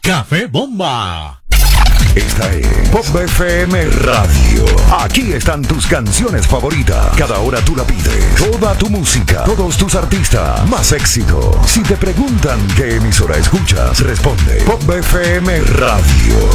Café Bomba. Esta es Pop FM Radio. Aquí están tus canciones favoritas. Cada hora tú la pides. Toda tu música, todos tus artistas, más éxito. Si te preguntan qué emisora escuchas, responde Pop FM Radio.